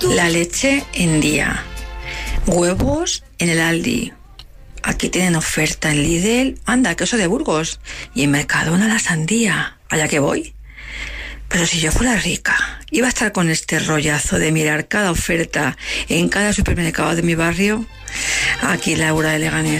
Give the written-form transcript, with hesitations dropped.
La leche en día. Huevos en el Aldi. Aquí tienen oferta en Lidl. Anda, queso de Burgos. Y en Mercadona la sandía. Allá que voy. Pero si yo fuera rica, iba a estar con este rollazo de mirar cada oferta en cada supermercado de mi barrio. Aquí Laura de Leganés.